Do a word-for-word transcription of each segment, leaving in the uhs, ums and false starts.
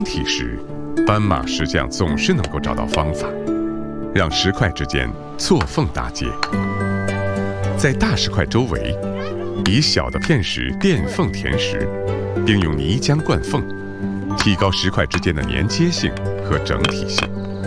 体时，斑马石匠总是能够找到方法，让石块之间错缝搭接。在大石块周围，以小的片石垫缝填实，并用泥浆灌缝，提高石块之间的粘接性和整体性。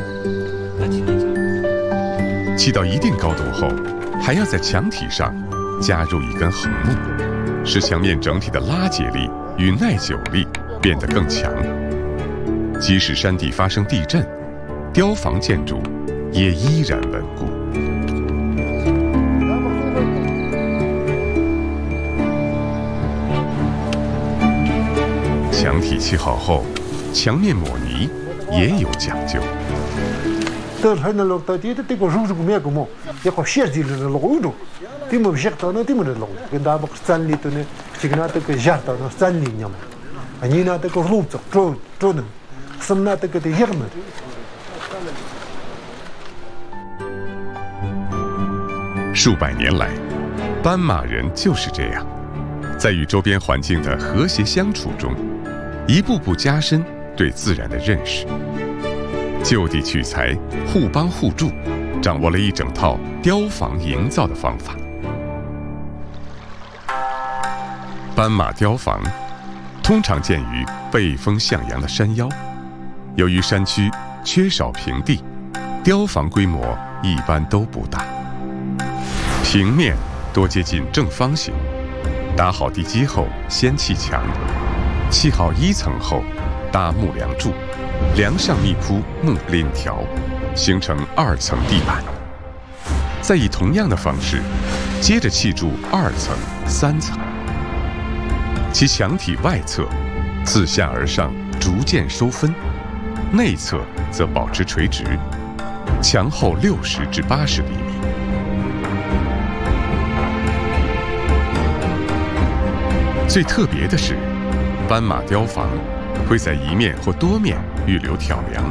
砌到一定高度后，还要在墙体上加入一根横木，使墙面整体的拉结力与耐久力变得更强。即使山地发生地震，雕房建筑也依然稳固。墙体砌好后，墙面抹泥也有讲究。 这还能落到底的这个肉肉面个么？也好些地的老肉，他们学到那他们的老，跟他们山里头呢，这个那这个下到那山里面嘛，啊，你那这个路子走走呢，什么那这个的样呢？ 数百年来，斑马人就是这样，在与周边环境的和谐相处中，一步步加深对自然的认识。就地取材，互帮互助，掌握了一整套雕房营造的方法。斑马雕房通常建于背风向阳的山腰，由于山区缺少平地，雕房规模一般都不大，平面多接近正方形。打好地基后，先砌墙，砌好一层后，搭木梁柱。梁上密铺木链条，形成二层地板。再以同样的方式，接着砌筑二层、三层。其墙体外侧自下而上逐渐收分，内侧则保持垂直，墙厚六十至八十厘米。最特别的是，斑马雕房会在一面或多面预留挑梁。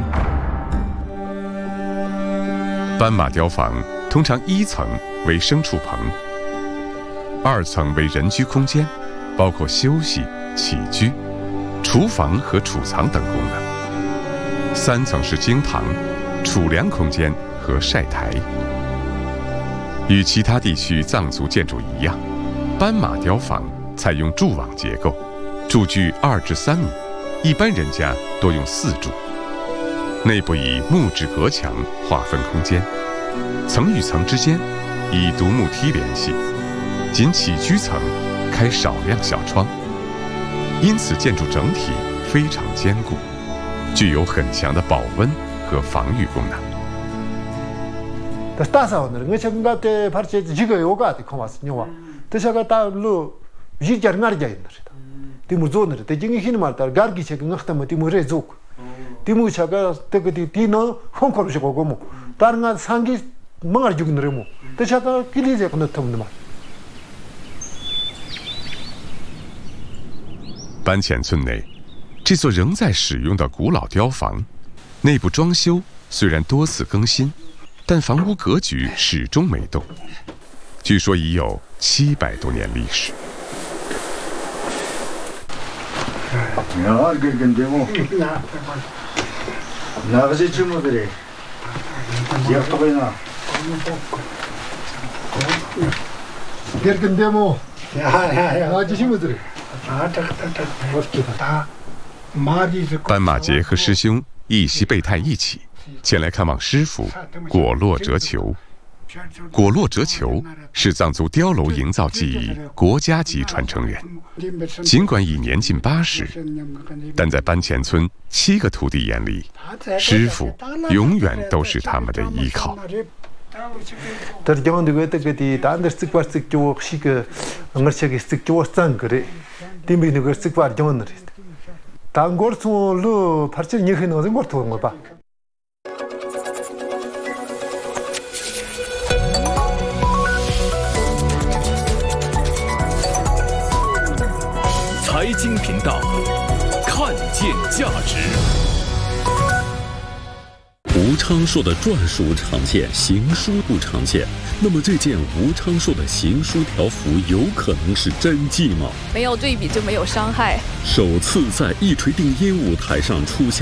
斑马雕房通常一层为牲畜棚，二层为人居空间，包括休息、起居、厨房和储藏等功能；三层是经堂、储粮空间和晒台。与其他地区藏族建筑一样，斑马雕房采用柱网结构，柱距二至三米。一般人家多用四柱，内部以木质隔墙划分空间，层与层之间以独木梯联系，仅起居层开少量小窗，因此建筑整体非常坚固，具有很强的保温和防御功能。 따사 오늘 그 지금 때 발제 지가 요가 돼 고맙습니다. 대사가 다로 지자르 말이야 있는다. 티무 존을 때 지금 힘을 말다 가르기 책 나타면 티무 레족. 티무 차가 때그 티노 홍코르시고 고모. 다른 거 상기 망을 죽는 거모. 대사가 길이제 건너타면 말. 班前村内，这座仍在使用的古老雕房，内部装修虽然多次更新，但房屋格局始终没动。据说已有七百多年历史。 야, 그런데 뭐 나가지 친구들이 기억하거나. 그런데 뭐 나가지 친구들이. 斑马节和师兄一袭被太一起前来看望师傅果洛折球。果洛折球是藏族碉楼营造技艺国家级传承人，尽管已年近八十，但在班前村七个徒弟眼里，师傅永远都是他们的依靠。 terjemahan juga itu kita tanda sekuat sekuat sih ke ngerti sekuat sang kere, timbi juga sekuat jangan ngerti. Tanggor semua lu parcel nyekin orang gor tuh ngapa? 财经频道，看见价值。 吴昌硕的篆书常见，行书不常见。那么这件吴昌硕的行书条幅有可能是真迹吗？ 没有对比就没有伤害。 首次在一锤定音舞台上出现。